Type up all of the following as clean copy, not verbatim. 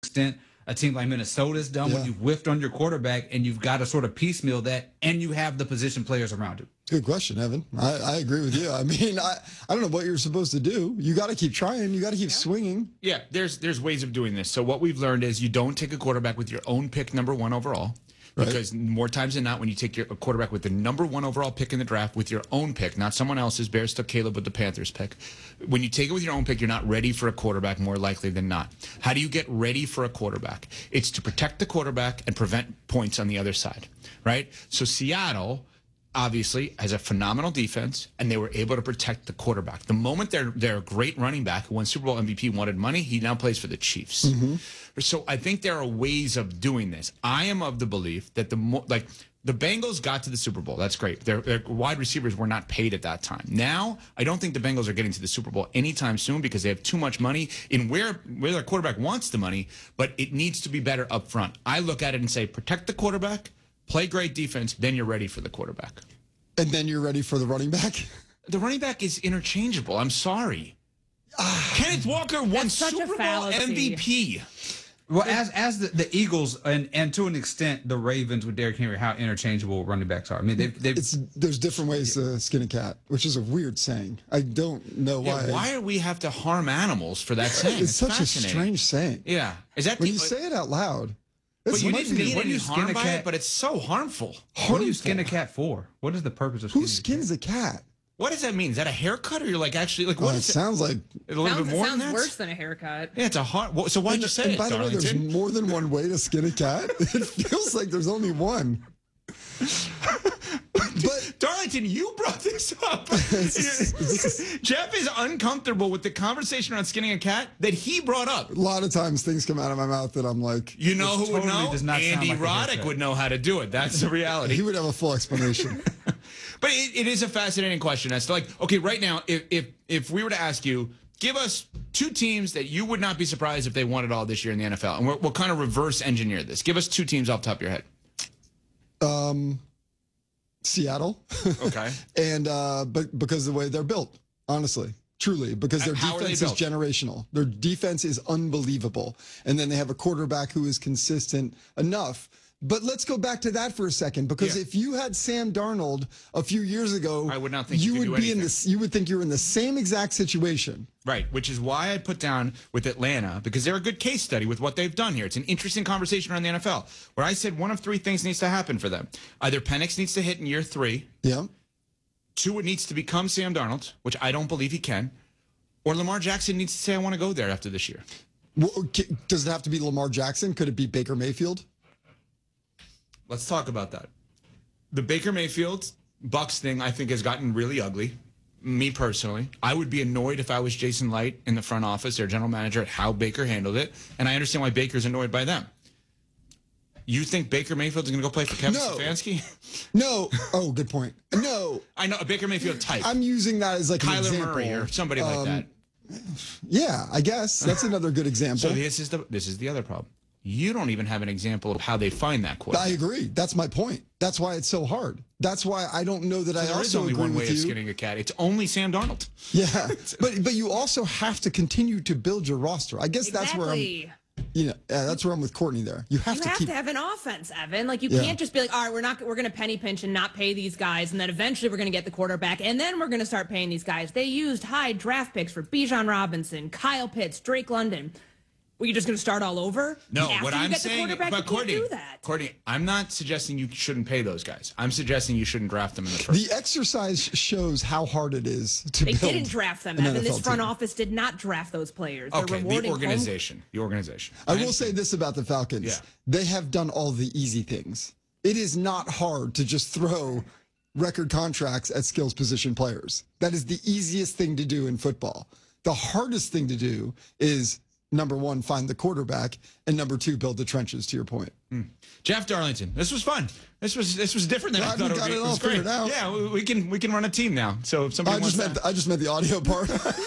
extent a team like Minnesota's done when you've whiffed on your quarterback and you've got to sort of piecemeal that and you have the position players around it. Good question, Evan. I agree with you. I mean, I don't know what you're supposed to do. You got to keep trying. You got to keep swinging. Yeah, there's ways of doing this. So what we've learned is you don't take a quarterback with your own pick number 1 overall. Because more times than not, when you take a quarterback with the number 1 overall pick in the draft with your own pick, not someone else's, Bears took Caleb with the Panthers pick. When you take it with your own pick, you're not ready for a quarterback more likely than not. How do you get ready for a quarterback? It's to protect the quarterback and prevent points on the other side, right? So Seattle obviously has a phenomenal defense, and they were able to protect the quarterback. The moment their great running back, who won Super Bowl MVP, wanted money, he now plays for the Chiefs. So I think there are ways of doing this. I am of the belief that the Bengals got to the Super Bowl. That's great. Their wide receivers were not paid at that time. Now, I don't think the Bengals are getting to the Super Bowl anytime soon because they have too much money in where their quarterback wants the money, but it needs to be better up front. I look at it and say, protect the quarterback, play great defense, then you're ready for the quarterback. And then you're ready for the running back? The running back is interchangeable. I'm sorry. Kenneth Walker won Super Bowl MVP. Well, as the Eagles and to an extent the Ravens with Derrick Henry, how interchangeable running backs are. I mean, there's different ways to skin a cat, which is a weird saying. I don't know why. Yeah, why do we have to harm animals for that saying? It's such a strange saying. Yeah, is that when you say it out loud? But you didn't mean any harm by it, but it's so harmful. What do you skin a cat for? What is the purpose of skinning Who skins a cat? What does that mean? Is that a haircut, or you're like actually like what? It sounds like a little bit more than that. Sounds worse than a haircut. Yeah, it's a hard. So why'd you say it, by the way, there's more than one way to skin a cat. It feels like there's only one. But Darlington, you brought this up. Jeff is uncomfortable with the conversation around skinning a cat that he brought up. A lot of times things come out of my mouth that I'm like, you know who would know? Andy Roddick would know how to do it. That's the reality. He would have a full explanation. But it is a fascinating question as to like, okay, right now, if we were to ask you, give us 2 teams that you would not be surprised if they won it all this year in the NFL, and we'll kind of reverse engineer this. Give us 2 teams off the top of your head. Seattle. Okay. And but because of the way they're built, honestly. Truly, because their defense is generational. Their defense is unbelievable. And then they have a quarterback who is consistent enough. But let's go back to that for a second, because if you had Sam Darnold a few years ago, I would not think you would be anything. you would think you're in the same exact situation. Right, which is why I put down with Atlanta, because they're a good case study with what they've done here. It's an interesting conversation around the NFL, where I said one of 3 things needs to happen for them. Either Penix needs to hit in year 3. Yeah. 2, it needs to become Sam Darnold, which I don't believe he can. Or Lamar Jackson needs to say, I want to go there after this year. Well, does it have to be Lamar Jackson? Could it be Baker Mayfield? Let's talk about that. The Baker Mayfield Bucks thing, I think, has gotten really ugly. Me personally, I would be annoyed if I was Jason Light in the front office, their general manager, at how Baker handled it. And I understand why Baker's annoyed by them. You think Baker Mayfield is going to go play for Kevin Stefanski? No. Oh, good point. No. I know a Baker Mayfield type. I'm using that as like Kyler an example. Murray or somebody like that. Yeah, I guess that's another good example. So this is the other problem. You don't even have an example of how they find that quarterback. I agree. That's my point. That's why it's so hard. That's why I don't know that I also agree with you. There is only one way of skinning a cat. It's only Sam Darnold. Yeah, but you also have to continue to build your roster. I guess that's where I'm. That's where I'm with Courtney there. You have to have an offense, Evan. Like you can't just be like, all right, we're going to penny pinch and not pay these guys, and then eventually we're going to get the quarterback, and then we're going to start paying these guys. They used high draft picks for Bijan Robinson, Kyle Pitts, Drake London. Were you just going to start all over? No, what I'm saying, but Courtney, I'm not suggesting you shouldn't pay those guys. I'm suggesting you shouldn't draft them in the first. The exercise shows how hard it is to build. They didn't draft them, Evan. This front office did not draft those players. They're the organization. The organization. I will say this about the Falcons. Yeah. They have done all the easy things. It is not hard to just throw record contracts at skills position players. That is the easiest thing to do in football. The hardest thing to do is, number 1, find the quarterback, and number 2, build the trenches, to your point. Jeff Darlington, this was fun. This was different than I thought it would be. It was great. Yeah, we can run a team now. So if somebody I just meant the audio part.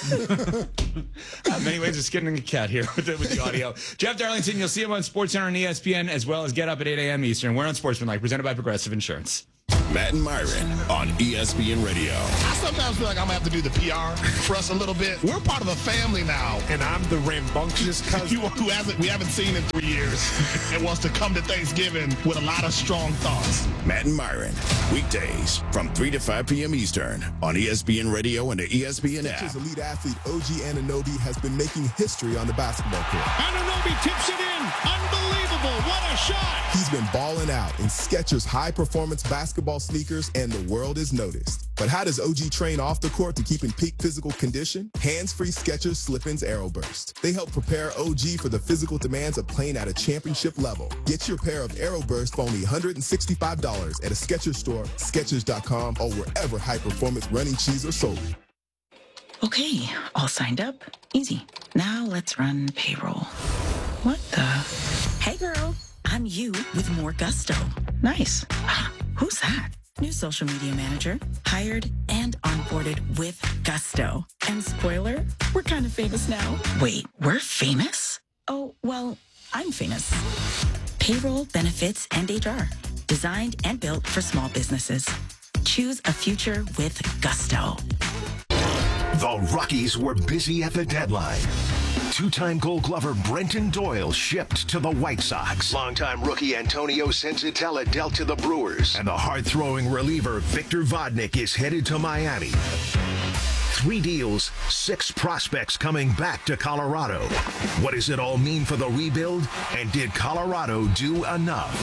Many ways of skinning a cat here with the audio. Jeff Darlington, you'll see him on SportsCenter and ESPN, as well as Get Up at 8 a.m. Eastern. We're on Sportsmanlike, presented by Progressive Insurance. Matt and Myron on ESPN Radio. I sometimes feel like I'm going to have to do the PR for us a little bit. We're part of a family now. And I'm the rambunctious cousin we haven't seen in 3 years and wants to come to Thanksgiving with a lot of strong thoughts. Matt and Myron, weekdays from 3 to 5 p.m. Eastern on ESPN Radio and the ESPN app. Skechers elite athlete OG Anunoby has been making history on the basketball court. Anunoby tips it in. Unbelievable. What a shot. He's been balling out in Skechers high-performance basketball sneakers, and the world is noticed. But how does OG train off the court to keep in peak physical condition? Hands-free Skechers Slip-ins Aeroburst. They help prepare OG for the physical demands of playing at a championship level. Get your pair of Aeroburst for only $165 at a Skechers store, Skechers.com, or wherever high-performance running shoes are sold. Okay, all signed up. Easy. Now let's run payroll. What the? Hey girl, I'm you with more gusto. Nice. Who's that? New social media manager, hired and onboarded with gusto. And spoiler, we're kind of famous now. Wait, we're famous? Oh, well, I'm famous. Payroll, benefits, and HR. Designed and built for small businesses. Choose a future with gusto. The Rockies were busy at the deadline. Two-time Gold Glover Brenton Doyle shipped to the White Sox. Longtime rookie Antonio Senzatella dealt to the Brewers. And the hard-throwing reliever Victor Vodnik is headed to Miami. 3 deals, 6 prospects coming back to Colorado. What does it all mean for the rebuild? And did Colorado do enough?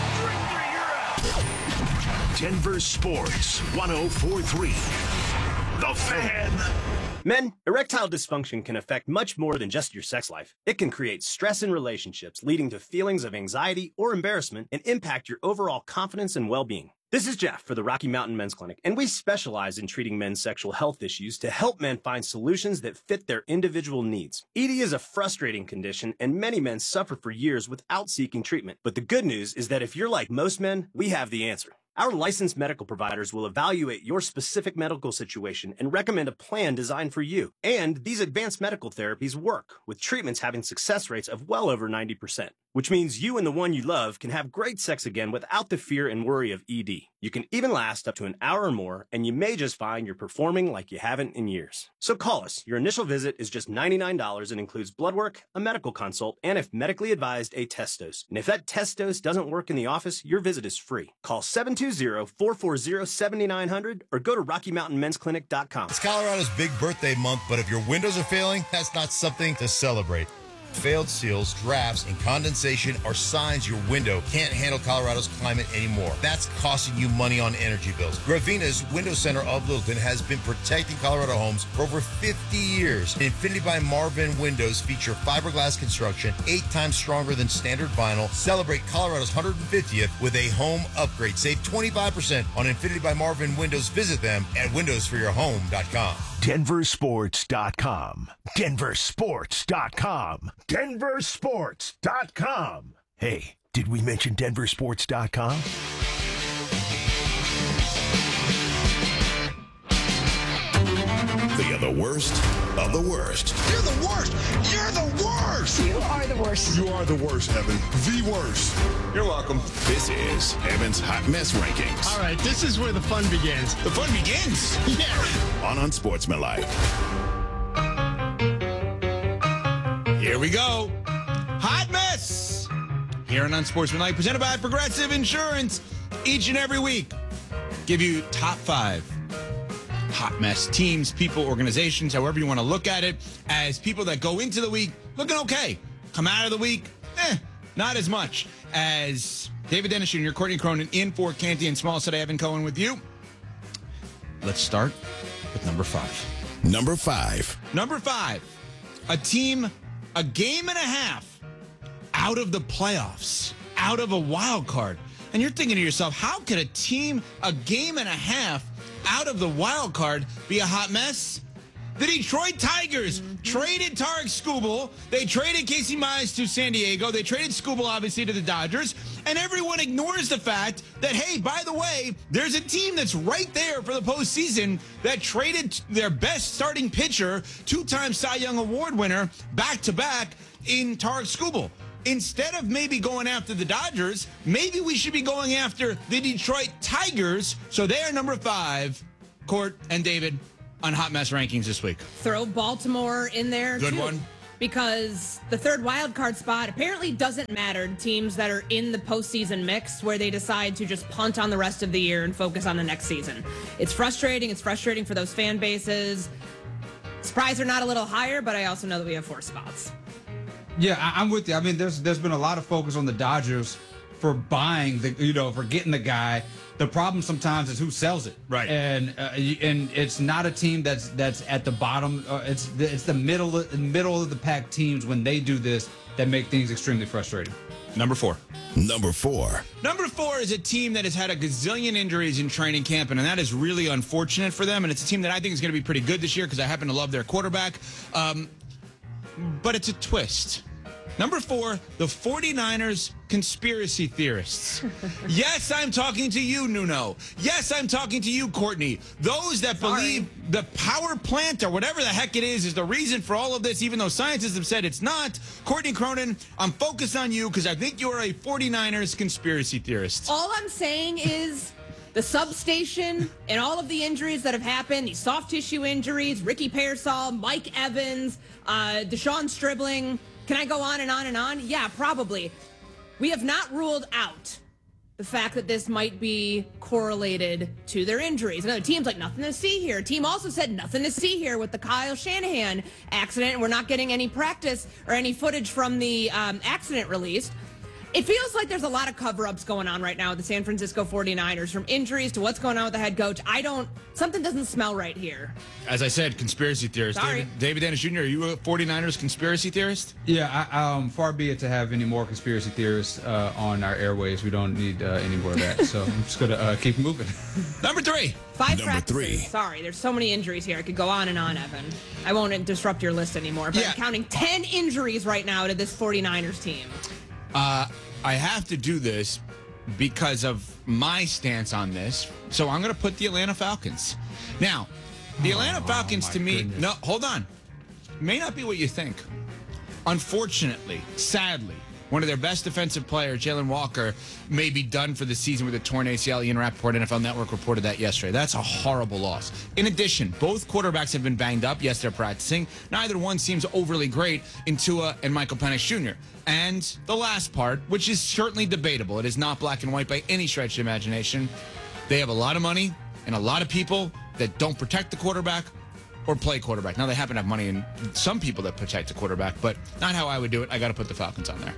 Denver Sports 104.3. The Fan. Men, erectile dysfunction can affect much more than just your sex life. It can create stress in relationships, leading to feelings of anxiety or embarrassment, and impact your overall confidence and well-being. This is Jeff for the Rocky Mountain Men's Clinic, and we specialize in treating men's sexual health issues to help men find solutions that fit their individual needs. ED is a frustrating condition, and many men suffer for years without seeking treatment. But the good news is that if you're like most men, we have the answer. Our licensed medical providers will evaluate your specific medical situation and recommend a plan designed for you. And these advanced medical therapies work, with treatments having success rates of well over 90%, which means you and the one you love can have great sex again without the fear and worry of ED. You can even last up to an hour or more, and you may just find you're performing like you haven't in years. So call us. Your initial visit is just $99 and includes blood work, a medical consult, and if medically advised, a test dose. And if that test dose doesn't work in the office, your visit is free. Call 720-440-7900 or go to RockyMountainMen'sClinic.com. It's Colorado's big birthday month, but if your windows are failing, that's not something to celebrate. Failed seals, drafts, and condensation are signs your window can't handle Colorado's climate anymore. That's costing you money on energy bills. Gravina's Window Center of Littleton has been protecting Colorado homes for over 50 years. Infinity by Marvin windows feature fiberglass construction, 8 times stronger than standard vinyl. Celebrate Colorado's 150th with a home upgrade. Save 25% on Infinity by Marvin windows. Visit them at windowsforyourhome.com. DenverSports.com. DenverSports.com. DenverSports.com. Hey, did we mention DenverSports.com? They are the worst of the worst. You're the worst. You're the worst. You are the worst. You are the worst, Evan. The worst. You're welcome. This is Evan's Hot Mess Rankings. All right, this is where the fun begins. The fun begins? Yeah. On Unsportsmanlike. Here we go. Hot Mess. Here on Unsportsmanlike, presented by Progressive Insurance. Each and every week, give you top 5 hot mess teams, people, organizations, however you want to look at it, as people that go into the week looking okay. Come out of the week, not as much. As David Dennis Jr., Courtney Cronin in for Canty and Small, said Evan Cohen with you. Let's start with number 5. Number 5. Number 5, a team a game and a half out of the playoffs, out of a wild card. And you're thinking to yourself, how could a team a game and a half out of the wild card be a hot mess? The Detroit Tigers traded Tarek Skubal. They traded Casey Mize to San Diego. They traded Skubal, obviously, to the Dodgers. And everyone ignores the fact that, hey, by the way, there's a team that's right there for the postseason that traded their best starting pitcher, 2-time Cy Young Award winner, back-to-back in Tarek Skubal. instead of maybe going after the Dodgers, maybe we should be going after the Detroit Tigers. So they are number 5, Court and David, on Hot Mess rankings this week. Throw Baltimore in there, Good too. one. Because the third wild card spot apparently doesn't matter to teams that are in the postseason mix where they decide to just punt on the rest of the year and focus on the next season. It's frustrating. It's frustrating for those fan bases. Surprised they're not a little higher, but I also know that we have 4 spots. Yeah, I'm with you. I mean, there's been a lot of focus on the Dodgers for buying for getting the guy. The problem sometimes is who sells it, right? And it's not a team that's at the bottom. It's the middle of the pack teams when they do this that make things extremely frustrating. Number 4. Number 4. Number 4 is a team that has had a gazillion injuries in training camp, and that is really unfortunate for them. And it's a team that I think is going to be pretty good this year because I happen to love their quarterback. But it's a twist. Number 4, the 49ers conspiracy theorists. Yes, I'm talking to you, Nuno. Yes, I'm talking to you, Courtney. Those that believe the power plant or whatever the heck it is the reason for all of this, even though scientists have said it's not. Courtney Cronin, I'm focused on you because I think you're a 49ers conspiracy theorist. All I'm saying is the substation and all of the injuries that have happened, these soft tissue injuries, Ricky Pearsall, Mike Evans, Deshaun Stribling. Can I go on and on and on? Yeah, probably. We have not ruled out the fact that this might be correlated to their injuries. Another team's like, nothing to see here. Team also said nothing to see here with the Kyle Shanahan accident. We're not getting any practice or any footage from the accident released. It feels like there's a lot of cover-ups going on right now with the San Francisco 49ers, from injuries to what's going on with the head coach. Something doesn't smell right here. As I said, conspiracy theorist. Sorry. David Dennis Jr., are you a 49ers conspiracy theorist? Yeah, far be it to have any more conspiracy theorists on our airways. We don't need any more of that. So I'm just going to keep moving. Number 3. 5 Number practices. 3. Sorry, there's so many injuries here. I could go on and on, Evan. I won't disrupt your list anymore, but I'm counting 10 injuries right now to this 49ers team. I have to do this because of my stance on this. So I'm going to put the Atlanta Falcons. Now, the Atlanta Falcons to me, no, hold on. May not be what you think. Unfortunately, sadly, one of their best defensive players, Jalen Walker, may be done for the season with a torn ACL. Ian Rappaport, NFL Network, reported that yesterday. That's a horrible loss. In addition, both quarterbacks have been banged up. Yes, they're practicing. Neither one seems overly great in Tua and Michael Penix Jr. And the last part, which is certainly debatable, it is not black and white by any stretch of imagination. They have a lot of money and a lot of people that don't protect the quarterback or play quarterback. Now, they happen to have money and some people that protect the quarterback, but not how I would do it. I got to put the Falcons on there.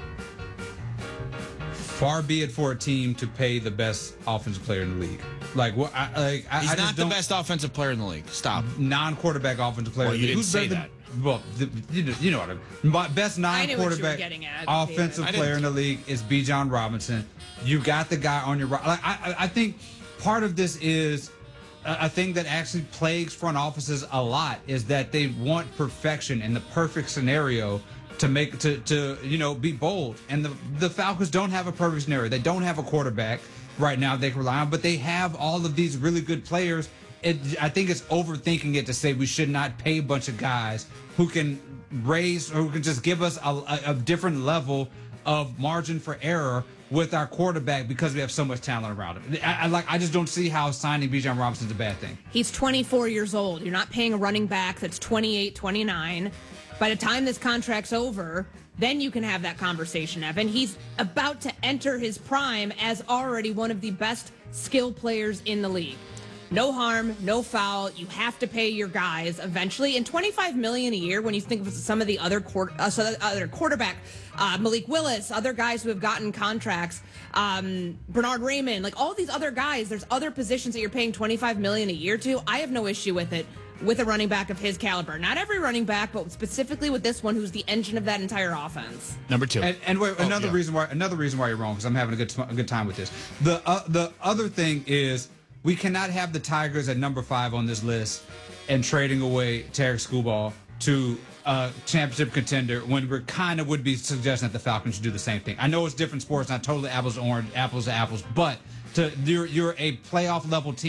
Far be it for a team to pay the best offensive player in the league. He's not the best offensive player in the league. Stop. Non-quarterback offensive player. Well, you didn't say that. Well, you know what I mean. Best non-quarterback offensive player in the league is Bijan Robinson. You got the guy on your right. I think part of this is a thing that actually plagues front offices a lot is that they want perfection in the perfect scenario to be bold. And the Falcons don't have a perfect scenario. They don't have a quarterback right now they can rely on, but they have all of these really good players. I think it's overthinking it to say we should not pay a bunch of guys who can raise or who can just give us a different level of margin for error with our quarterback because we have so much talent around him. I just don't see how signing Bijan Robinson is a bad thing. He's 24 years old. You're not paying a running back that's 28, 29. By the time this contract's over, then you can have that conversation, Evan. He's about to enter his prime as already one of the best skill players in the league. No harm, no foul. You have to pay your guys eventually. And $25 million a year, when you think of some of the other quarterback, Malik Willis, other guys who have gotten contracts, Bernard Raymond, like all these other guys, there's other positions that you're paying $25 million a year to. I have no issue with it with a running back of his caliber. Not every running back, but specifically with this one, who's the engine of that entire offense. Number 2. And wait, another reason why you're wrong, because I'm having a good time with this. The other thing is, we cannot have the Tigers at number 5 on this list and trading away Tarek Skubal to a championship contender when we would be suggesting that the Falcons should do the same thing. I know it's different sports, not totally apples to apples, but you're a playoff level team.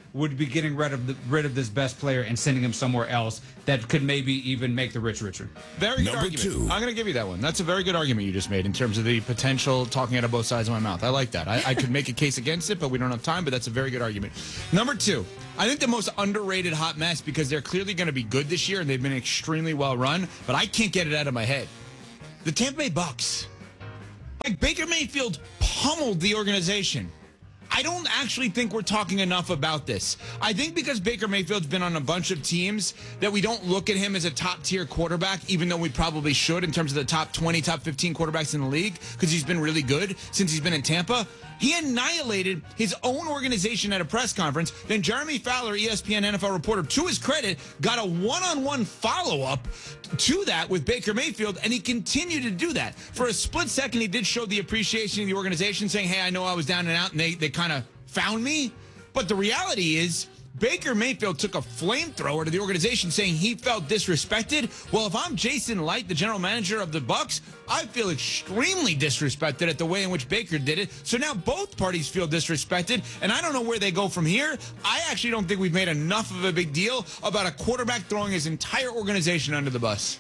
would be getting rid of this best player and sending him somewhere else that could maybe even make the rich richer. Very good argument. I'm going to give you that one. That's a very good argument you just made in terms of the potential talking out of both sides of my mouth. I like that. I could make a case against it, but we don't have time, but that's a very good argument. Number 2, I think the most underrated hot mess, because they're clearly going to be good this year and they've been extremely well run, but I can't get it out of my head. The Tampa Bay Bucks. Like, Baker Mayfield pummeled the organization. I don't actually think we're talking enough about this. I think because Baker Mayfield's been on a bunch of teams that we don't look at him as a top-tier quarterback, even though we probably should in terms of the top 20, top 15 quarterbacks in the league, because he's been really good since he's been in Tampa. He annihilated his own organization at a press conference. Then Jeremy Fowler, ESPN NFL reporter, to his credit, got a one-on-one follow-up to that with Baker Mayfield, and he continued to do that. For a split second, he did show the appreciation of the organization, saying, hey, I know I was down and out, and they kind of found me. But the reality is, Baker Mayfield took a flamethrower to the organization saying he felt disrespected. Well, if I'm Jason Light, the general manager of the Bucks, I feel extremely disrespected at the way in which Baker did it. So now both parties feel disrespected, and I don't know where they go from here. I actually don't think we've made enough of a big deal about a quarterback throwing his entire organization under the bus.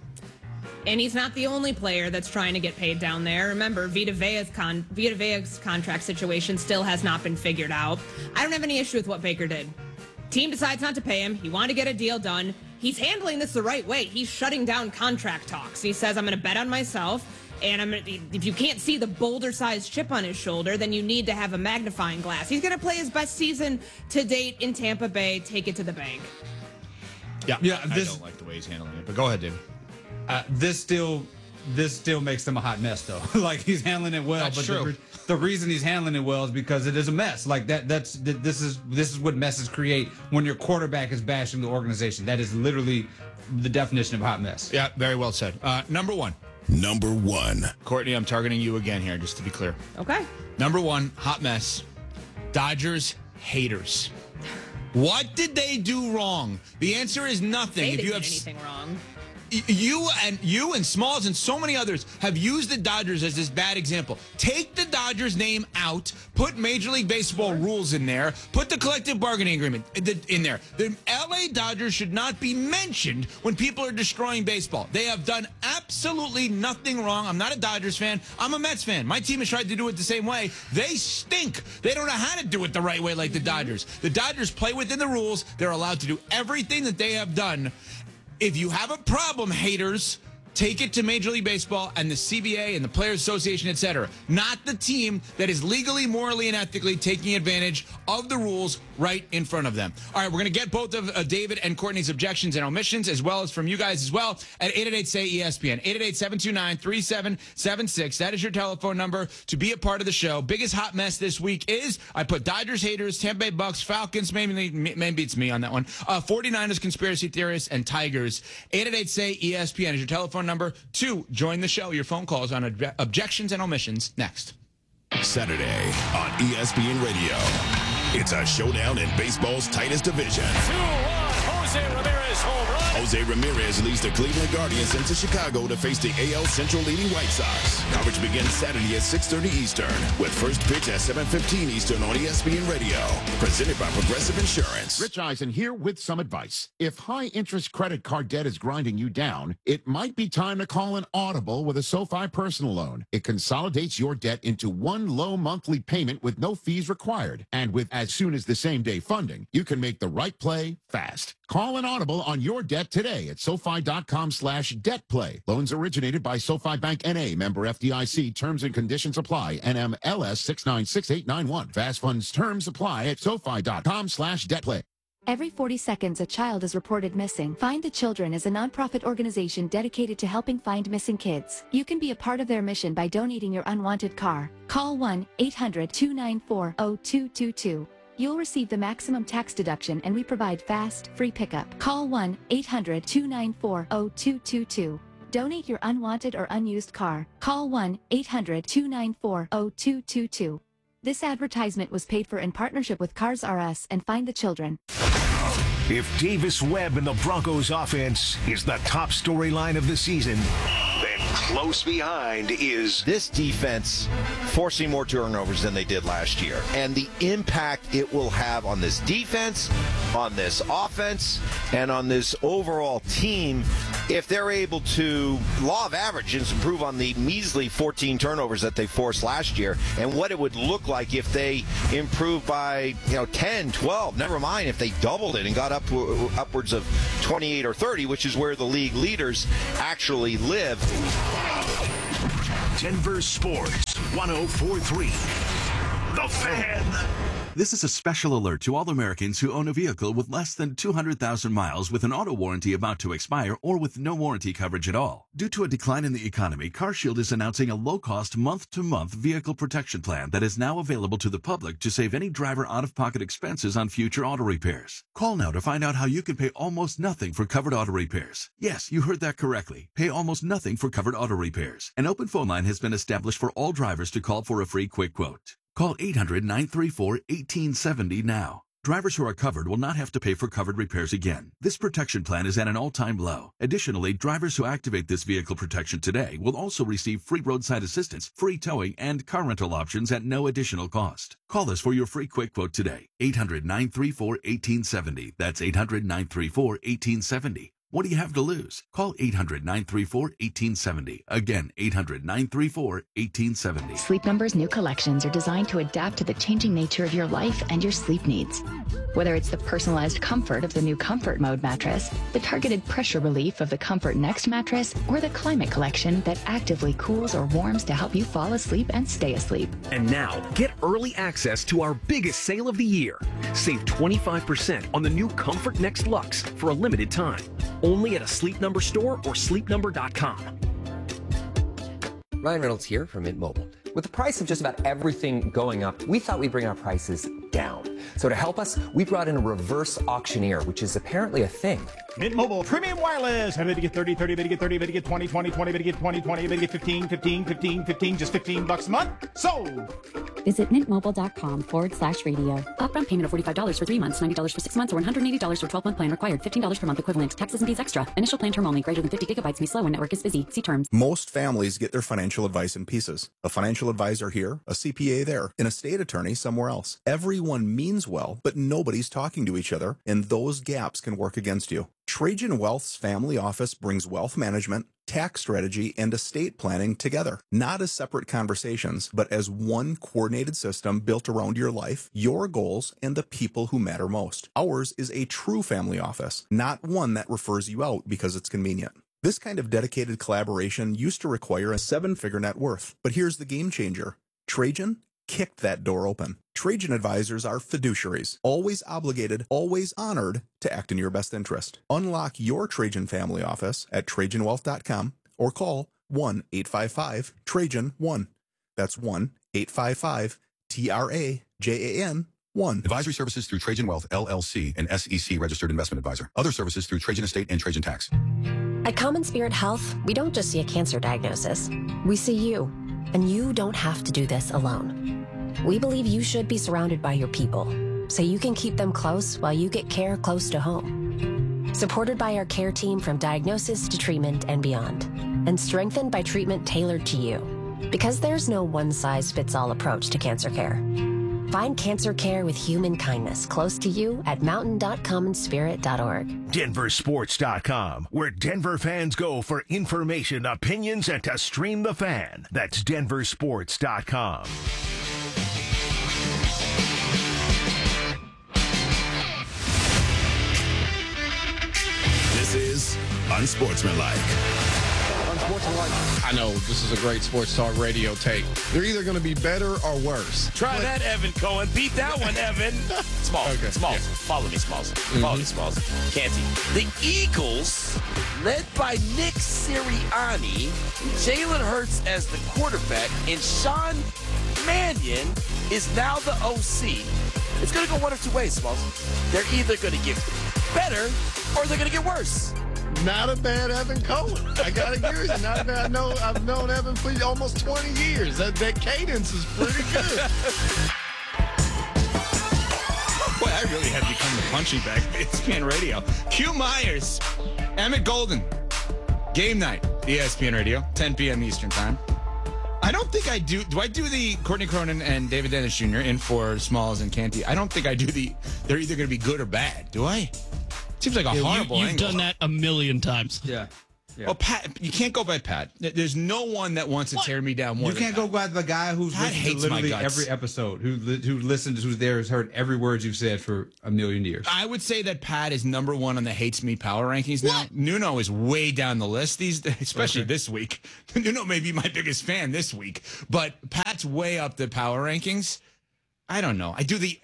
And he's not the only player that's trying to get paid down there. Remember, Vita Vea's contract situation still has not been figured out. I don't have any issue with what Baker did. Team decides not to pay him. He wanted to get a deal done. He's handling this the right way. He's shutting down contract talks. He says, I'm going to bet on myself. And if you can't see the boulder-sized chip on his shoulder, then you need to have a magnifying glass. He's going to play his best season to date in Tampa Bay. Take it to the bank. Yeah. I don't like the way he's handling it. But go ahead, David. This still makes them a hot mess, though. Like, he's handling it well. That's but true. The reason he's handling it well is because it is a mess. Like this is what messes create when your quarterback is bashing the organization. That is literally the definition of hot mess. Yeah, very well said. Number 1. Courtney, I'm targeting you again here, just to be clear. Okay. Number 1, hot mess. Dodgers haters. What did they do wrong? The answer is nothing. If you have anything wrong. You and Smalls and so many others have used the Dodgers as this bad example. Take the Dodgers name out, put Major League Baseball rules in there, put the collective bargaining agreement in there. The LA Dodgers should not be mentioned when people are destroying baseball. They have done absolutely nothing wrong. I'm not a Dodgers fan. I'm a Mets fan. My team has tried to do it the same way. They stink. They don't know how to do it the right way like the Dodgers. The Dodgers play within the rules. They're allowed to do everything that they have done. If you have a problem, haters, take it to Major League Baseball and the CBA and the Players Association, etc. Not the team that is legally, morally, and ethically taking advantage of the rules right in front of them. All right, we're going to get both of David and Courtney's objections and omissions, as well as from you guys as well, at 888-SAY-ESPN, 888-729-3776. That is your telephone number to be a part of the show. Biggest hot mess this week is, I put Dodgers haters, Tampa Bay Bucks, Falcons, maybe it's me on that one, 49ers conspiracy theorists, and Tigers. 888-SAY-ESPN is your telephone number to join the show. Your phone calls on objections and omissions next. Saturday on ESPN Radio. It's a showdown in baseball's tightest division. 2-1, Jose Ramirez home run. Jose Ramirez leads the Cleveland Guardians into Chicago to face the AL Central leading White Sox. Coverage begins Saturday at 6:30 Eastern with first pitch at 7:15 Eastern on ESPN Radio. Presented by Progressive Insurance. Rich Eisen here with some advice. If high-interest credit card debt is grinding you down, it might be time to call an Audible with a SoFi personal loan. It consolidates your debt into one low monthly payment with no fees required. And with as soon as the same-day funding, you can make the right play fast. Call an Audible on your debt today at SoFi.com/debtplay. Loans originated by SoFi Bank N.A. Member FDIC. Terms and conditions apply. NMLS 696891. Fast funds terms apply at SoFi.com/debtplay. Every 40 seconds, a child is reported missing. Find the Children is a nonprofit organization dedicated to helping find missing kids. You can be a part of their mission by donating your unwanted car. Call 1-800-294-0222. You'll receive the maximum tax deduction, and we provide fast, free pickup. Call 1-800-294-0222. Donate your unwanted or unused car. Call 1-800-294-0222. This advertisement was paid for in partnership with Cars R Us and Find the Children. If Davis Webb and the Broncos offense is the top storyline of the season, then Close behind is this defense forcing more turnovers than they did last year. And the impact it will have on this defense, on this offense, and on this overall team if they're able to, law of averages, improve on the measly 14 turnovers that they forced last year, and what it would look like if they improved by 10, 12, never mind if they doubled it and got upwards of 28 or 30, which is where the league leaders actually live. Denver Sports 104.3. The Fan. This is a special alert to all Americans who own a vehicle with less than 200,000 miles with an auto warranty about to expire or with no warranty coverage at all. Due to a decline in the economy, CarShield is announcing a low-cost month-to-month vehicle protection plan that is now available to the public to save any driver out-of-pocket expenses on future auto repairs. Call now to find out how you can pay almost nothing for covered auto repairs. Yes, you heard that correctly. Pay almost nothing for covered auto repairs. An open phone line has been established for all drivers to call for a free quick quote. Call 800-934-1870 now. Drivers who are covered will not have to pay for covered repairs again. This protection plan is at an all-time low. Additionally, drivers who activate this vehicle protection today will also receive free roadside assistance, free towing, and car rental options at no additional cost. Call us for your free quick quote today. 800-934-1870. That's 800-934-1870. What do you have to lose? Call 800-934-1870. Again, 800-934-1870. Sleep Number's new collections are designed to adapt to the changing nature of your life and your sleep needs. Whether it's the personalized comfort of the new Comfort Mode mattress, the targeted pressure relief of the Comfort Next mattress, or the Climate Collection that actively cools or warms to help you fall asleep and stay asleep. And now, get early access to our biggest sale of the year. Save 25% on the new Comfort Next Luxe for a limited time. Only at a Sleep Number store or sleepnumber.com. Ryan Reynolds here from Mint Mobile. With the price of just about everything going up, we thought we'd bring our prices down. So to help us, we brought in a reverse auctioneer, which is apparently a thing. Mint Mobile Premium Wireless. How did you get 30, 30, bid you get 30, bid you get 20, 20, 20, bid you get 20, 20, bid you get 15, 15, 15, 15, just $15 a month? Sold! Visit mintmobile.com/radio. Upfront payment of $45 for 3 months, $90 for 6 months, or $180 for 12-month plan required. $15 per month equivalent. Taxes and fees extra. Initial plan term only. Greater than 50 gigabytes may slow when network is busy. See terms. Most families get their financial advice in pieces. A financial advisor here, a CPA there, an estate attorney somewhere else. Everyone means well, but nobody's talking to each other, and those gaps can work against you. Trajan Wealth's family office brings wealth management, tax strategy, and estate planning together, not as separate conversations, but as one coordinated system built around your life, your goals, and the people who matter most. Ours is a true family office, not one that refers you out because it's convenient. This kind of dedicated collaboration used to require a 7-figure net worth, but here's the game changer. Trajan kicked that door open. Trajan advisors are fiduciaries, always obligated, always honored to act in your best interest. Unlock your Trajan family office at TrajanWealth.com or call 1-855-TRAJAN-1. That's 1-855-TRAJAN-1. Advisory services through Trajan Wealth, LLC, an SEC registered investment advisor. Other services through Trajan Estate and Trajan Tax. At Common Spirit Health, we don't just see a cancer diagnosis. We see you, and you don't have to do this alone. We believe you should be surrounded by your people, so you can keep them close while you get care close to home. Supported by our care team from diagnosis to treatment and beyond, and strengthened by treatment tailored to you. Because there's no one-size-fits-all approach to cancer care. Find cancer care with human kindness close to you at mountain.commonspirit.org. Denversports.com, where Denver fans go for information, opinions, and to stream the fan. That's Denversports.com. This is Unsportsmanlike. I know this is a great sports talk radio take. They're either going to be better or worse. Try that, Evan Cohen. Beat that one, Evan. Smalls. Okay. Smalls. Yeah. Follow me, Smalls. Follow me, Smalls. Canty. The Eagles, led by Nick Sirianni, Jalen Hurts as the quarterback, and Sean Mannion is now the OC. It's going to go one of two ways, Smalls. They're either going to get better or they're going to get worse. Not a bad Evan Cohen. I got to agree with you. Not bad. I've known Evan for almost 20 years. That cadence is pretty good. Boy, I really have become the punching bag of ESPN Radio. Q Myers, Emmett Golden, game night. ESPN Radio, 10 p.m. Eastern Time. I don't think I do. Do I do the Courtney Cronin and David Dennis Jr. in for Smalls and Canty? I don't think I do the. They're either going to be good or bad. Do I? Seems like a horrible You've angle. done that a million times. Yeah. Well, Pat, you can't go by Pat. There's no one that wants to tear me down more. You can't go by the guy who's listened to hates my literally guts. every episode, who listens, who's there, has heard every word you've said for a million years. I would say that Pat is number one on the hates me power rankings now. Nuno is way down the list these days, especially this week. Nuno may be my biggest fan this week, but Pat's way up the power rankings. I don't know. I do the.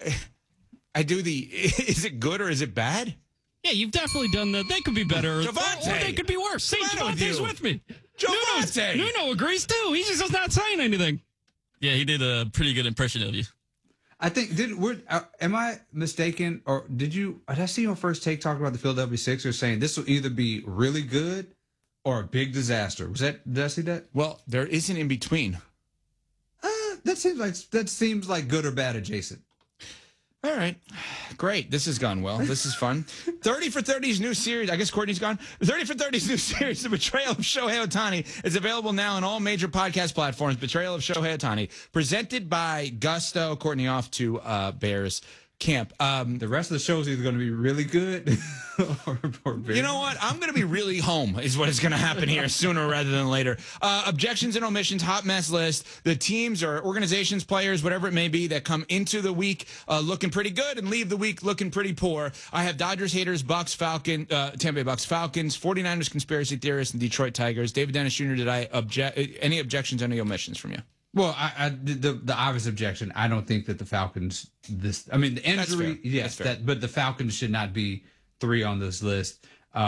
Is it good or is it bad? Yeah, you've definitely done the. They could be better, or they could be worse. See, Javante's with me. Nuno agrees too. He just is not saying anything. Yeah, he did a pretty good impression of you. I think am I mistaken, or did I see you on First Take talk about the Philadelphia Sixers saying this will either be really good or a big disaster? Did I see that? Well, there is an in between. That seems like good or bad adjacent. All right. Great. This has gone well. This is fun. 30 for 30's new series. I guess Courtney's gone. 30 for 30's new series, The Betrayal of Shohei Ohtani, is available now on all major podcast platforms. Betrayal of Shohei Ohtani, presented by Gusto. Courtney off to Bears camp. The rest of the show is either going to be really good or very You know what? I'm going to be really home is what is going to happen here sooner rather than later. Objections and omissions, hot mess list. The teams or organizations, players, whatever it may be, that come into the week looking pretty good and leave the week looking pretty poor. I have Dodgers haters, Bucks, Falcons, Tampa Bay Bucks, Falcons, 49ers conspiracy theorists, and Detroit Tigers. David Dennis Jr., did I any objections, any omissions from you? Well, the obvious objection. I don't think that the Falcons. The injury. Yes, but the Falcons should not be 3 on this list.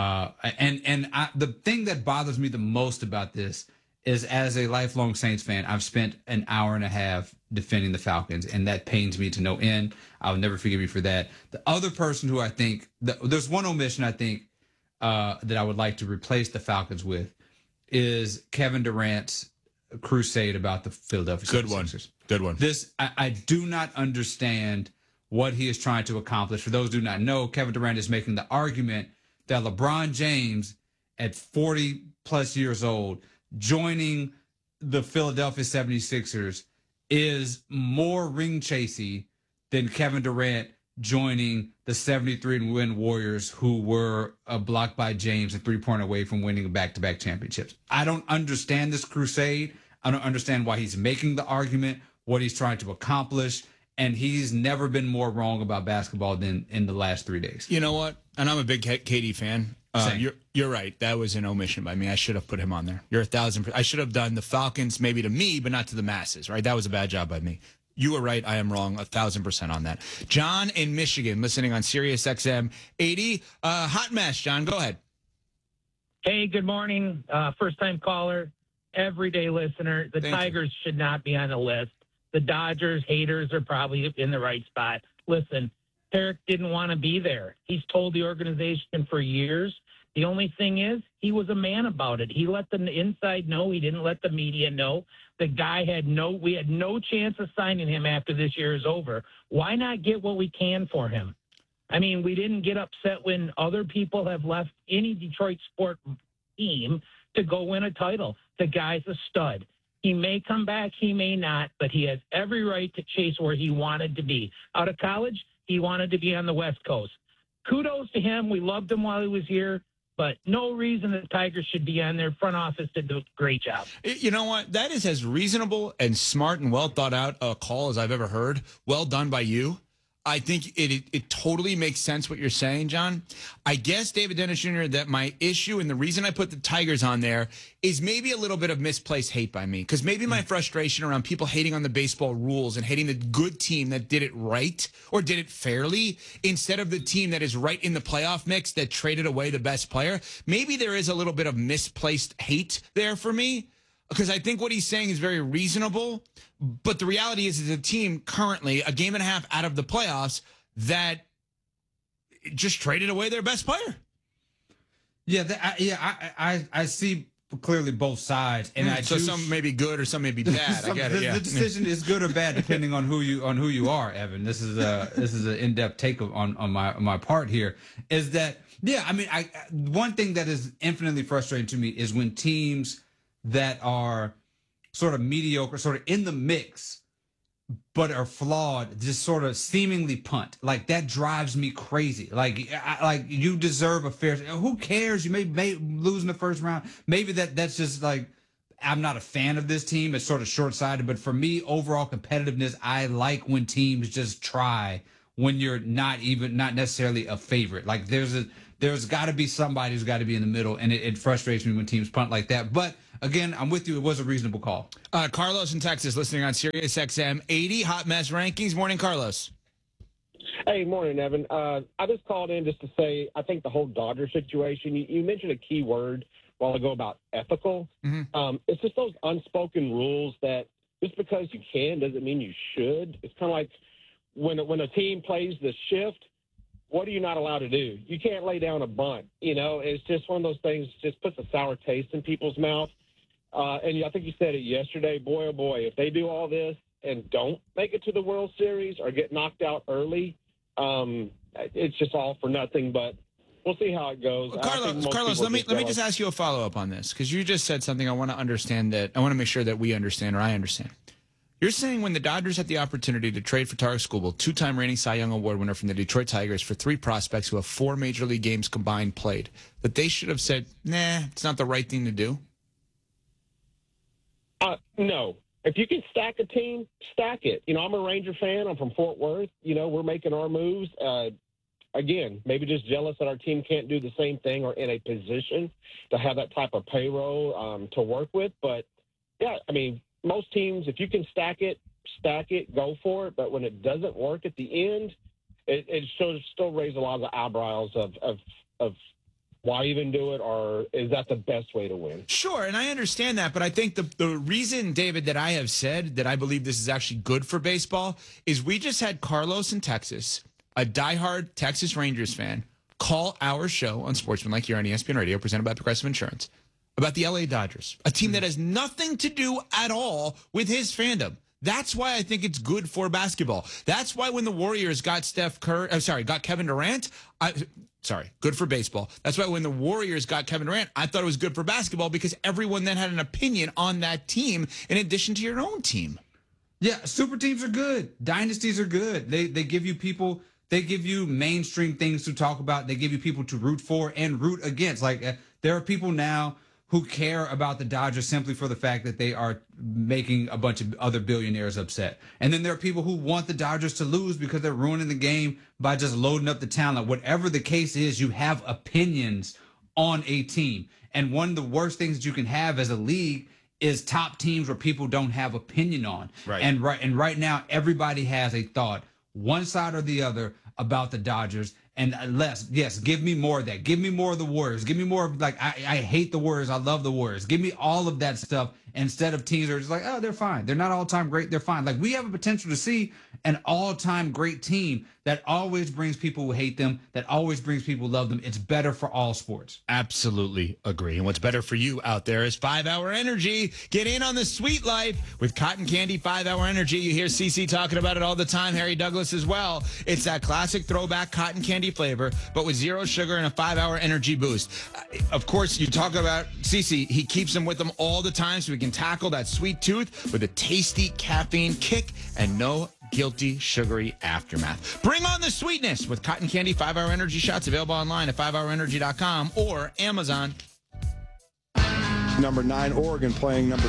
The thing that bothers me the most about this is, as a lifelong Saints fan, I've spent an hour and a half defending the Falcons, and that pains me to no end. I'll never forgive you for that. The other person who I think there's one omission I think that I would like to replace the Falcons with is Kevin Durant's crusade about the Philadelphia 76ers. Good one. This, I do not understand what he is trying to accomplish. For those who do not know, Kevin Durant is making the argument that LeBron James, at 40 plus years old, joining the Philadelphia 76ers is more ring chasey than Kevin Durant joining the 73-win Warriors, who were blocked by James and 3-point away from winning back-to-back championships. I don't understand this crusade. I don't understand why he's making the argument, what he's trying to accomplish, and he's never been more wrong about basketball than in the last 3 days. You know what? And I'm a big KD fan. You're right. That was an omission by me. I should have put him on there. You're 1,000%. I should have done the Falcons maybe to me, but not to the masses, right? That was a bad job by me. You were right. I am wrong 1,000% on that. John in Michigan, listening on Sirius XM 80. Hot mess, John. Go ahead. Hey, good morning. First-time caller, everyday listener. The Tigers should not be on the list. The Dodgers haters are probably in the right spot. Listen, Tarek didn't want to be there. He's told the organization for years. The only thing is, he was a man about it. He let the inside know. He didn't let the media know. The guy we had no chance of signing him after this year is over. Why not get what we can for him? I mean, we didn't get upset when other people have left any Detroit sport team to go win a title. The guy's a stud. He may come back, he may not, but he has every right to chase where he wanted to be. Out of college, he wanted to be on the West Coast. Kudos to him. We loved him while he was here, but no reason the Tigers should be on their front office to do a great job. You know what? That is as reasonable and smart and well thought out a call as I've ever heard. Well done by you. I think it totally makes sense what you're saying, John. I guess, David Dennis Jr., that my issue and the reason I put the Tigers on there is maybe a little bit of misplaced hate by me. Because maybe my frustration around people hating on the baseball rules and hating the good team that did it right or did it fairly instead of the team that is right in the playoff mix that traded away the best player. Maybe there is a little bit of misplaced hate there for me. Because I think what he's saying is very reasonable, but the reality is a team currently a game and a half out of the playoffs that just traded away their best player. Yeah, I see clearly both sides, and so some may be good or some may be bad. I get it. The decision is good or bad depending on who you are, Evan. This is an in-depth take on my part here. Is that I mean, one thing that is infinitely frustrating to me is when teams that are sort of mediocre, sort of in the mix, but are flawed, just sort of seemingly punt. Like, that drives me crazy. Like, you deserve a fair. Who cares? You may lose in the first round. Maybe that's just like, I'm not a fan of this team. It's sort of short-sighted. But for me, overall competitiveness, I like when teams just try when you're not necessarily a favorite. Like, there's got to be somebody who's got to be in the middle, and it frustrates me when teams punt like that. But again, I'm with you. It was a reasonable call. Carlos in Texas, listening on Sirius XM 80 Hot Mess Rankings. Morning, Carlos. Hey, morning, Evan. I just called in just to say I think the whole Dodger situation. You mentioned a key word a while ago about ethical. Mm-hmm. It's just those unspoken rules that just because you can doesn't mean you should. It's kind of like when a team plays the shift. What are you not allowed to do? You can't lay down a bunt. It's just one of those things that just puts a sour taste in people's mouth. And I think you said it yesterday. Boy, oh boy, if they do all this and don't make it to the World Series or get knocked out early, it's just all for nothing. But we'll see how it goes. Carlos, let me just ask you a follow-up on this, because you just said something I want to understand. I want to make sure that we understand, or I understand. You're saying when the Dodgers had the opportunity to trade for Tarik Skubal, two-time reigning Cy Young Award winner from the Detroit Tigers, for 3 prospects who have 4 Major League games combined played, that they should have said, nah, it's not the right thing to do? No. If you can stack a team, stack it. I'm a Ranger fan. I'm from Fort Worth. We're making our moves. Again, maybe just jealous that our team can't do the same thing or in a position to have that type of payroll to work with. But, yeah, I mean, most teams, if you can stack it, go for it. But when it doesn't work at the end, it still raises a lot of eyebrows of why even do it, or is that the best way to win? Sure, and I understand that, but I think the reason, David, that I have said that I believe this is actually good for baseball is we just had Carlos in Texas, a diehard Texas Rangers fan, call our show on Sportsmanlike here on ESPN Radio, presented by Progressive Insurance, about the LA Dodgers, a team that has nothing to do at all with his fandom. That's why I think it's good for basketball. That's why when the Warriors got got Kevin Durant, good for baseball. That's why when the Warriors got Kevin Durant, I thought it was good for basketball, because everyone then had an opinion on that team in addition to your own team. Yeah, super teams are good. Dynasties are good. They give you people. They give you mainstream things to talk about. They give you people to root for and root against. Like, there are people now who care about the Dodgers simply for the fact that they are making a bunch of other billionaires upset. And then there are people who want the Dodgers to lose because they're ruining the game by just loading up the talent. Whatever the case is, you have opinions on a team. And one of the worst things that you can have as a league is top teams where people don't have opinion on. Right. And right now, everybody has a thought, one side or the other, about the Dodgers. And yes, give me more of that. Give me more of the Warriors. Give me more of, like, I hate the Warriors. I love the Warriors. Give me all of that stuff instead of teams that are just like, oh, they're fine. They're not all-time great. They're fine. Like, we have a potential to see an all-time great team that always brings people who hate them, that always brings people who love them. It's better for all sports. Absolutely agree. And what's better for you out there is 5-Hour Energy. Get in on the sweet life with Cotton Candy 5-Hour Energy. You hear CC talking about it all the time, Harry Douglas as well. It's that classic throwback cotton candy flavor, but with 0 sugar and a 5-hour energy boost. Of course, you talk about CC. He keeps them with him all the time so he can tackle that sweet tooth with a tasty caffeine kick and no guilty sugary aftermath. Bring on the sweetness with Cotton Candy 5-Hour Energy shots, available online at 5hourenergy.com or Amazon. Number 9, Oregon playing number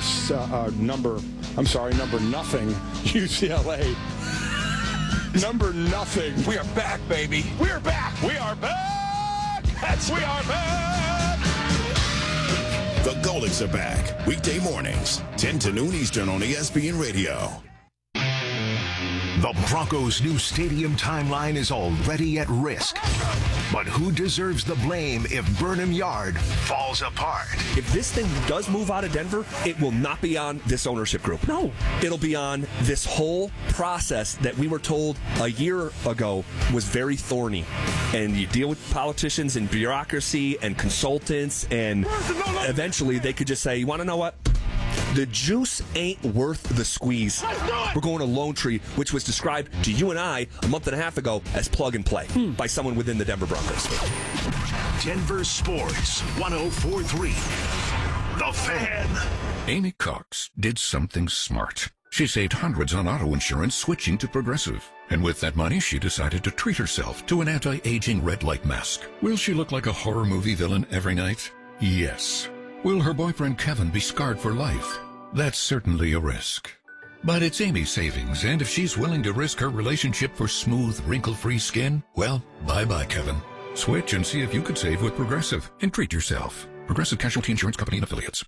nothing, UCLA. Number nothing. We are back, baby. We are back. We are back. We are back. The Golics are back. Weekday mornings, 10 to noon Eastern on ESPN Radio. The Broncos' new stadium timeline is already at risk. But who deserves the blame if Burnham Yard falls apart? If this thing does move out of Denver, it will not be on this ownership group. No. It'll be on this whole process that we were told a year ago was very thorny. And you deal with politicians and bureaucracy and consultants, and eventually they could just say, you want to know what? The juice ain't worth the squeeze. We're going to Lone Tree, which was described to you and I a month and a half ago as plug and play by someone within the Denver Broncos. Denver Sports 104.3. The Fan. Amy Cox did something smart. She saved hundreds on auto insurance switching to Progressive. And with that money, she decided to treat herself to an anti-aging red light mask. Will she look like a horror movie villain every night? Yes. Will her boyfriend Kevin be scarred for life? That's certainly a risk. But it's Amy's savings, and if she's willing to risk her relationship for smooth, wrinkle-free skin, well, bye-bye, Kevin. Switch and see if you could save with Progressive and treat yourself. Progressive Casualty Insurance Company and Affiliates.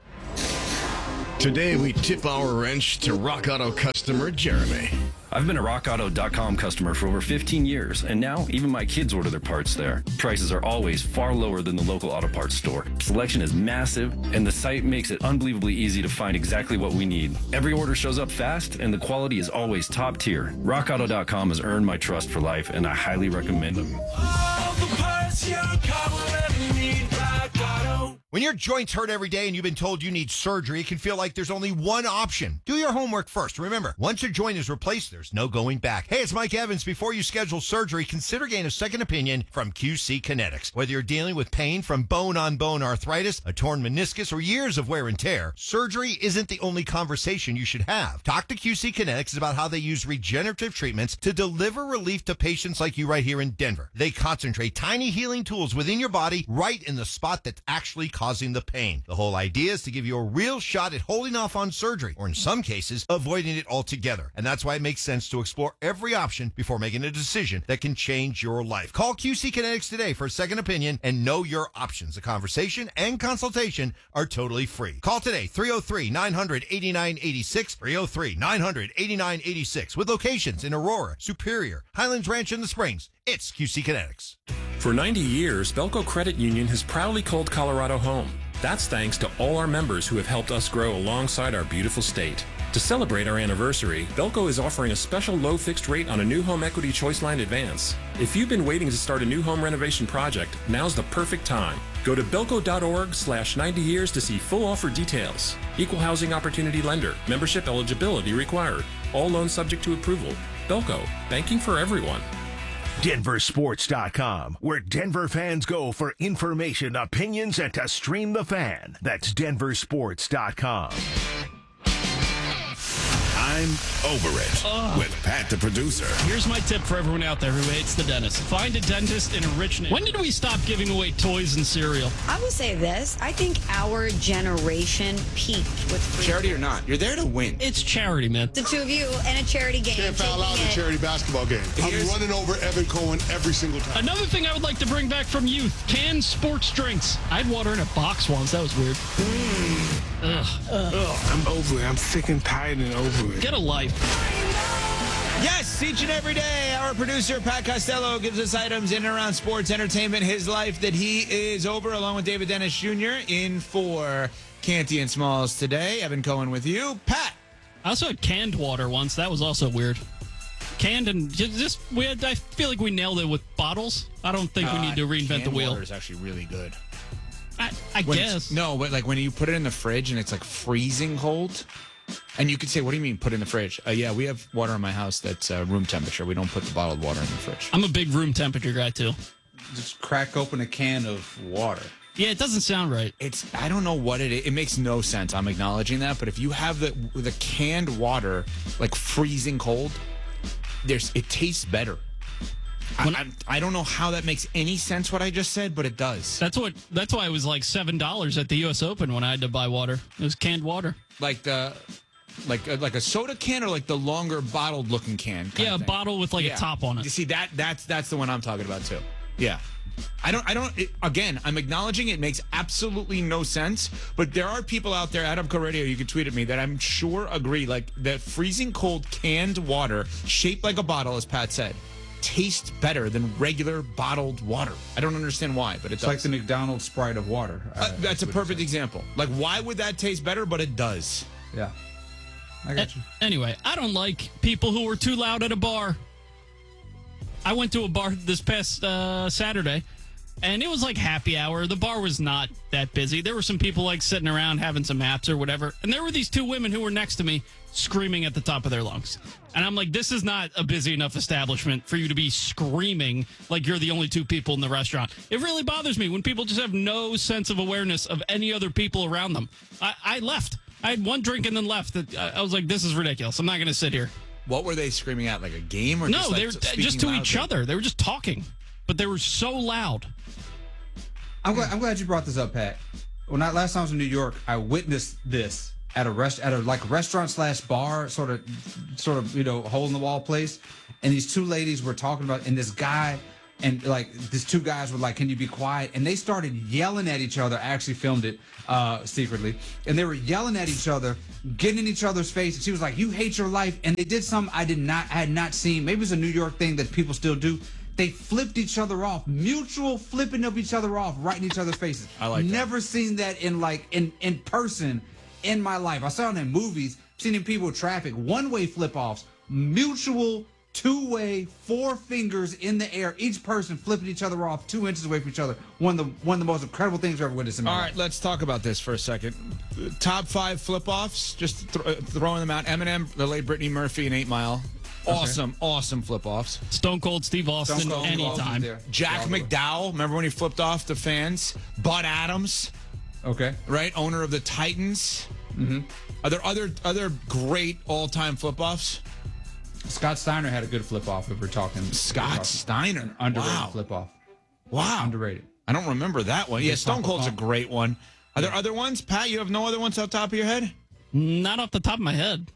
Today, we tip our wrench to Rock Auto customer Jeremy. I've been a RockAuto.com customer for over 15 years, and now even my kids order their parts there. Prices are always far lower than the local auto parts store. Selection is massive, and the site makes it unbelievably easy to find exactly what we need. Every order shows up fast, and the quality is always top tier. RockAuto.com has earned my trust for life, and I highly recommend them. All the parts your car will ever need, Rock Auto. When your joints hurt every day and you've been told you need surgery, it can feel like there's only one option. Do your homework first. Remember, once a joint is replaced, there's no going back. Hey, it's Mike Evans. Before you schedule surgery, consider getting a second opinion from QC Kinetics. Whether you're dealing with pain from bone-on-bone arthritis, a torn meniscus, or years of wear and tear, surgery isn't the only conversation you should have. Talk to QC Kinetics about how they use regenerative treatments to deliver relief to patients like you right here in Denver. They concentrate tiny healing tools within your body right in the spot that's actually causing the pain. The whole idea is to give you a real shot at holding off on surgery, or in some cases, avoiding it altogether. And that's why it makes sense to explore every option before making a decision that can change your life. Call QC Kinetics today for a second opinion and know your options. A conversation and consultation are totally free. Call today, 303-900-8986, 303-900-8986, with locations in Aurora, Superior, Highlands Ranch, and the Springs. It's QC Kinetics. For 90 years, Belco Credit Union has proudly called Colorado home. That's thanks to all our members who have helped us grow alongside our beautiful state. To celebrate our anniversary, Belco is offering a special low fixed rate on a new home equity choice line advance. If you've been waiting to start a new home renovation project, now's the perfect time. Go to belco.org/90 years to see full offer details. Equal housing opportunity lender. Membership eligibility required. All loans subject to approval. Belco. Banking for everyone. DenverSports.com, where Denver fans go for information, opinions, and to stream the fan. That's DenverSports.com. I'm over it with Pat the producer. Here's my tip for everyone out there who hates the dentist. Find a dentist in a rich neighborhood. When did we stop giving away toys and cereal? I will say this. I think our generation peaked with free Charity or not, you're there to win. It's charity, man. The two of you and a charity game. Can't foul out in a charity basketball game. I'm running over Evan Cohen every single time. Another thing I would like to bring back from youth, canned sports drinks. I had water in a box once. That was weird. Ugh. I'm over it. I'm sick and tired and over it. Get a life. Yes, each and every day, our producer, Pat Costello, gives us items in and around sports, entertainment, his life that he is over, along with David Dennis Jr. in for Canty and Smalls today. Evan Cohen with you. Pat. I also had canned water once. That was also weird. Canned and just I feel like we nailed it with bottles. I don't think we need to reinvent the wheel. Water is actually really good. I guess. No, but like when you put it in the fridge and it's like freezing cold, and you could say, what do you mean put in the fridge? Yeah, we have water in my house that's room temperature. We don't put the bottled water in the fridge. I'm a big room temperature guy, too. Just crack open a can of water. Yeah, it doesn't sound right. I don't know what it is. It makes no sense. I'm acknowledging that. But if you have the canned water, like freezing cold, it tastes better. I don't know how that makes any sense what I just said, but it does. That's why it was like $7 at the U.S. Open when I had to buy water. It was canned water. Like a soda can or like the longer bottled looking can? Yeah, a bottle with like a top on it. You see, that's the one I'm talking about too. Yeah. Again, I'm acknowledging it makes absolutely no sense, but there are people out there at Upco Radio, you can tweet at me, that I'm sure agree, like, that freezing cold canned water, shaped like a bottle, as Pat said, tastes better than regular bottled water. I don't understand why, but it's does. like the McDonald's Sprite of water. That's a perfect example. Like, why would that taste better? But it does. Yeah. I got you. Anyway, I don't like people who are too loud at a bar. I went to a bar this past Saturday, and it was like happy hour. The bar was not that busy. There were some people like sitting around having some apps or whatever, and there were these two women who were next to me screaming at the top of their lungs. And I'm like, this is not a busy enough establishment for you to be screaming like you're the only two people in the restaurant. It really bothers me when people just have no sense of awareness of any other people around them. I left. I had one drink and then left. I was like, this is ridiculous. I'm not going to sit here. What were they screaming at? Like a game? Or no, just, like, they were just to each other. They were just talking, but they were so loud. I'm glad you brought this up, Pat. Last time I was in New York, I witnessed this at a restaurant/bar, sort of, hole in the wall place, and these two ladies were talking about, and this guy. And, like, these two guys were like, can you be quiet? And they started yelling at each other. I actually filmed it secretly. And they were yelling at each other, getting in each other's face. And she was like, you hate your life. And they did something I had not seen. Maybe it's a New York thing that people still do. They flipped each other off. Mutual flipping of each other off right in each other's faces. I like that. Never seen that in person in my life. I saw it in movies. Seen in people with traffic. One-way flip-offs. Mutual two-way, 4 fingers in the air, each person flipping each other off 2 inches away from each other. One of the most incredible things I've ever witnessed in my life. All right, let's talk about this for a second. Top 5 flip-offs, just throwing them out. Eminem, the late Brittany Murphy, and 8 Mile. Awesome flip-offs. Stone Cold Steve Austin, anytime. Jack McDowell, remember when he flipped off the fans? Bud Adams. Okay. Right, owner of the Titans. Mm-hmm. Are there other great all-time flip-offs? Scott Steiner had a good flip-off if we're talking. Scott Steiner. An underrated flip-off. Wow. Underrated. I don't remember that one. Yeah, Stone Cold's a great one. Are there other ones? Pat, you have no other ones off the top of your head? Not off the top of my head.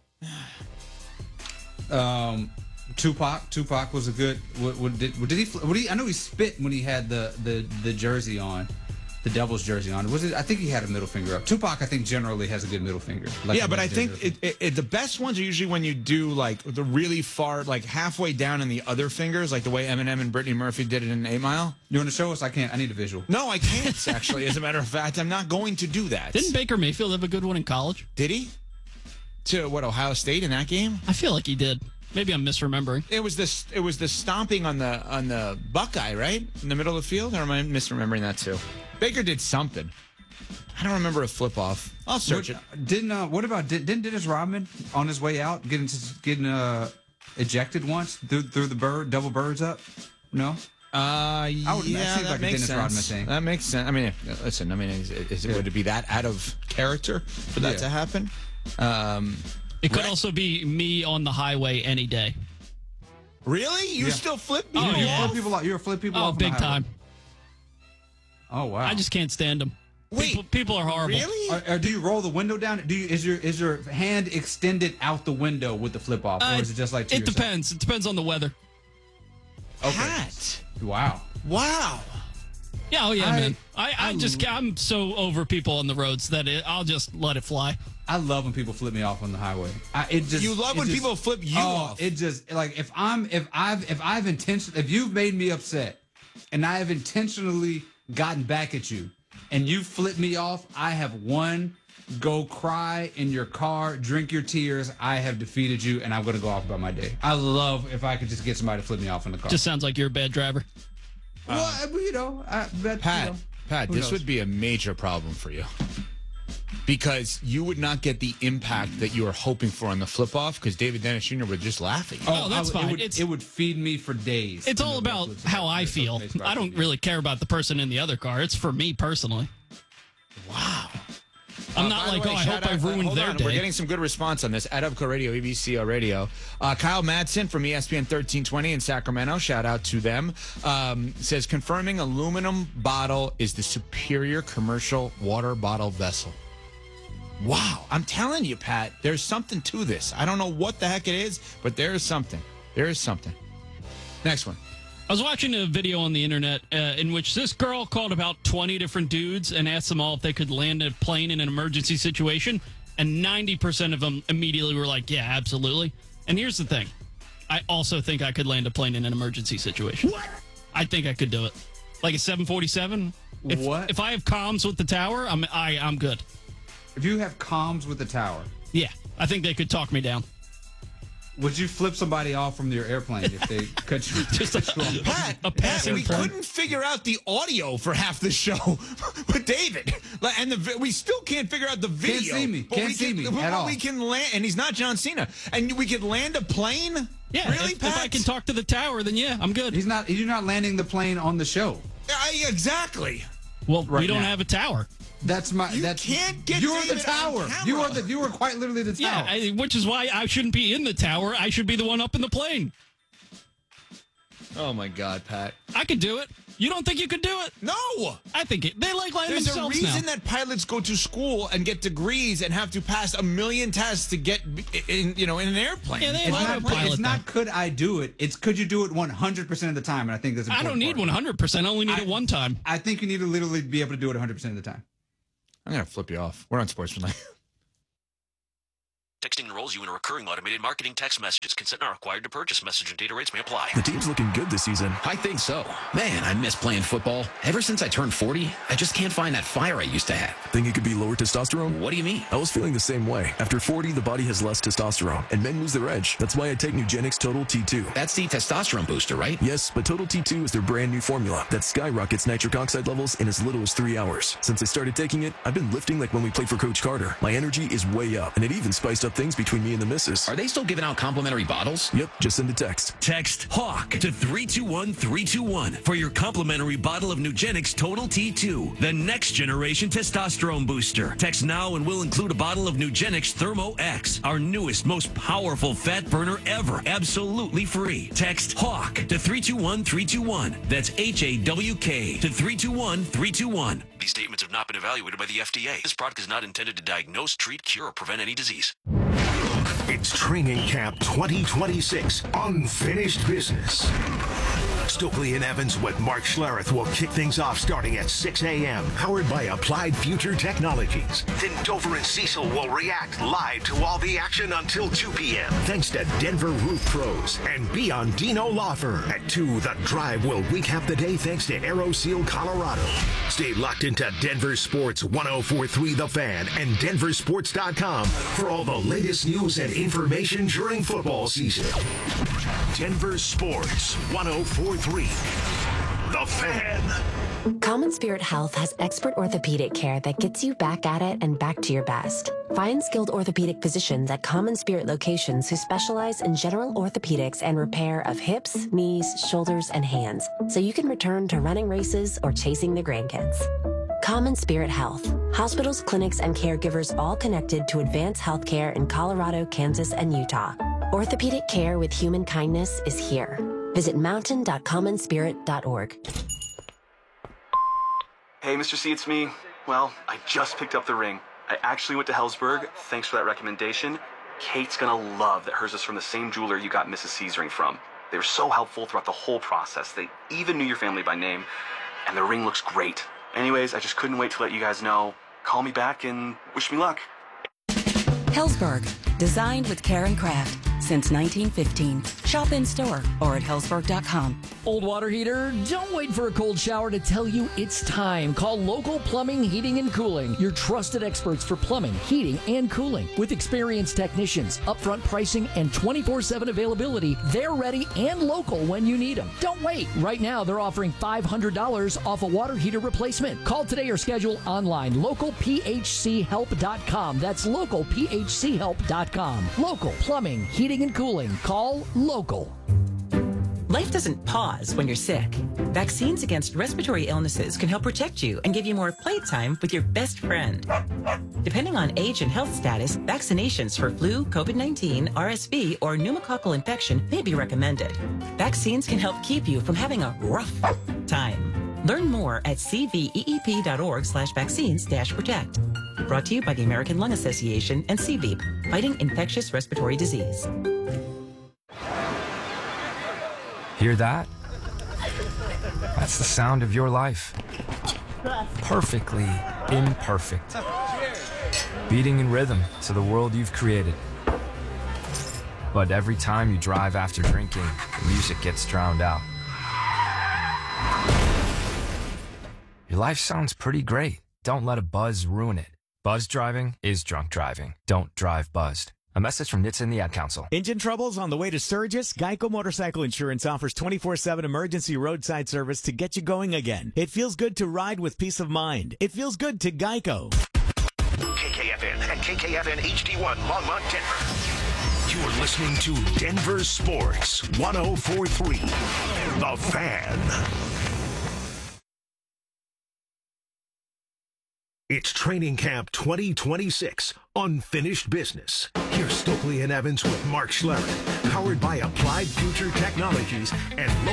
Tupac was a good. Did he? I know he spit when he had the jersey on. The Devil's jersey on. Was it? I think he had a middle finger up. Tupac, I think, generally has a good middle finger. Yeah, but I think the best ones are usually when you do, like, the really far, like, halfway down in the other fingers, like the way Eminem and Brittany Murphy did it in 8 Mile. You want to show us? I can't. I need a visual. No, I can't, actually. As a matter of fact, I'm not going to do that. Didn't Baker Mayfield have a good one in college? Did he? To, Ohio State in that game? I feel like he did. Maybe I'm misremembering. It was the stomping on the Buckeye, right? In the middle of the field? Or am I misremembering that, too? Baker did something. I don't remember a flip off. I'll search it. Didn't Dennis Rodman on his way out getting ejected once through the double birds up? No. That makes sense. Rodman thing. That makes sense. I mean, listen. I mean, would it be that out of character for that to happen? It could also be me on the highway any day. Really? You still flip people off? Flip people off? You're a flip people off? Oh, big time. Oh, wow. I just can't stand them. Wait, people are horrible. Really? Or do you roll the window down? Is your hand extended out the window with the flip off, or is it just like? It depends. It depends on the weather. Okay. Pat. Wow. Yeah. Oh yeah, man. I'm so over people on the roads that I'll just let it fly. I love when people flip me off on the highway. You love when people flip you off. It just like if you've made me upset, and I have intentionally gotten back at you, and you flip me off, I have won. Go cry in your car, drink your tears. I have defeated you, and I'm going to go off about my day. I love if I could just get somebody to flip me off in the car. Just sounds like you're a bad driver. Pat, this would be a major problem for you. Because you would not get the impact that you were hoping for on the flip-off because David Dennis Jr. would just laughing. Oh, that's fine. It would feed me for days. It's all about how I feel. I don't really care about the person in the other car. It's for me personally. Wow. I'm not like, I hope I ruined their day. We're getting some good response on this at Upco Radio, EBCO Radio. Kyle Madsen from ESPN 1320 in Sacramento, shout out to them, says, confirming aluminum bottle is the superior commercial water bottle vessel. Wow. I'm telling you, Pat, there's something to this. I don't know what the heck it is, but there is something. There is something. Next one. I was watching a video on the internet in which this girl called about 20 different dudes and asked them all if they could land a plane in an emergency situation, and 90% of them immediately were like, yeah, absolutely. And here's the thing. I also think I could land a plane in an emergency situation. What? I think I could do it. Like a 747. If I have comms with the tower, I'm good. If you have comms with the tower? Yeah, I think they could talk me down. Would you flip somebody off from your airplane if they cut you? Just a passing we plane. couldn't figure out the audio for half the show with David, and we still can't figure out the video. Can't see me at all. We can land, and he's not John Cena, and we could land a plane. Yeah, really, if I can talk to the tower, then yeah, I'm good. You're not landing the plane on the show. Exactly. Well, we don't have a tower. You can't get You're David the tower. You are quite literally the tower. Yeah, which is why I shouldn't be in the tower. I should be the one up in the plane. Oh my God, Pat! I could do it. You don't think you could do it? No, I think they like letting There's themselves a reason now. that pilots go to school and get degrees and have to pass 1 million tests to get in an airplane. Yeah, it's not could I do it. It's could you do it 100% of the time? And I think that's I don't need 100%. I only need it one time. I think you need to literally be able to do it 100% of the time. I'm gonna flip you off. We're on Sportsmanlike. Texting enrolls you in a recurring automated marketing text messages. Consent not required to purchase. Message and data rates may apply. The team's looking good this season. I think so. Man, I miss playing football. Ever since I turned 40, I just can't find that fire I used to have. Think it could be lower testosterone? What do you mean? I was feeling the same way. After 40, the body has less testosterone, and men lose their edge. That's why I take Nugenix Total T2. That's the testosterone booster, right? Yes, but Total T2 is their brand new formula that skyrockets nitric oxide levels in as little as 3 hours. Since I started taking it, I've been lifting like when we played for Coach Carter. My energy is way up, and it even spiced up things between me and the missus. Are they still giving out complimentary bottles? Yep, just send a text. Text HAWK to 321-321 for your complimentary bottle of Nugenix Total T2, the next generation testosterone booster. Text now and we'll include a bottle of Nugenix Thermo X, our newest, most powerful fat burner ever, absolutely free. Text HAWK to 321-321. That's HAWK to 321-321. These statements have not been evaluated by the FDA. This product is not intended to diagnose, treat, cure, or prevent any disease. It's Training Camp 2026 Unfinished Business. Stokely and Evans with Mark Schlereth will kick things off starting at 6 a.m. Powered by Applied Future Technologies. Then Dover and Cecil will react live to all the action until 2 p.m. Thanks to Denver Roof Pros and Biondino Law Firm. At 2, The Drive will recap the day thanks to AeroSeal Colorado. Stay locked into Denver Sports 104.3 The Fan and denversports.com for all the latest news and information during football season. Denver Sports 104.3 The Fan. Common Spirit Health has expert orthopedic care that gets you back at it and back to your best. Find skilled orthopedic physicians at Common Spirit locations who specialize in general orthopedics and repair of hips, knees, shoulders, and hands, so you can return to running races or chasing the grandkids. Common Spirit Health. Hospitals, clinics, and caregivers all connected to advanced healthcare in Colorado, Kansas, and Utah. Orthopedic care with human kindness is here. Visit mountain.commonspirit.org. Hey, Mr. C, it's me. Well, I just picked up the ring. I actually went to Hellsberg. Thanks for that recommendation. Kate's gonna love that hers is from the same jeweler you got Mrs. C's ring from. They were so helpful throughout the whole process. They even knew your family by name, and the ring looks great. Anyways, I just couldn't wait to let you guys know. Call me back and wish me luck. Hellsberg, designed with care and craft since 1915. Shop in store or at hellsberg.com. Old water heater, don't wait for a cold shower to tell you it's time. Call Local Plumbing, Heating, and Cooling, your trusted experts for plumbing, heating, and cooling. With experienced technicians, upfront pricing, and 24/7 availability, they're ready and local when you need them. Don't wait. Right now, they're offering $500 off a water heater replacement. Call today or schedule online. LocalPHCHelp.com. That's LocalPHCHelp.com. Local Plumbing, Heating, and Cooling. Call local. Life doesn't pause when you're sick. Vaccines against respiratory illnesses can help protect you and give you more playtime with your best friend. Depending on age and health status, vaccinations for flu, COVID-19, RSV, or pneumococcal infection may be recommended. Vaccines can help keep you from having a rough time. Learn more at cveep.org/vaccines-protect. Brought to you by the American Lung Association and CVEEP, fighting infectious respiratory disease. Hear that? That's the sound of your life. Perfectly imperfect. Beating in rhythm to the world you've created. But every time you drive after drinking, the music gets drowned out. Your life sounds pretty great. Don't let a buzz ruin it. Buzz driving is drunk driving. Don't drive buzzed. A message from NHTSA and the Ad Council. Engine troubles on the way to Sturgis? Geico Motorcycle Insurance offers 24/7 emergency roadside service to get you going again. It feels good to ride with peace of mind. It feels good to Geico. KKFN and KKFN HD1 Longmont, Denver. You are listening to Denver Sports 104.3. The Fan. It's Training Camp 2026, Unfinished Business. Here's Stokely and Evans with Mark Schlereth, powered by Applied Future Technologies and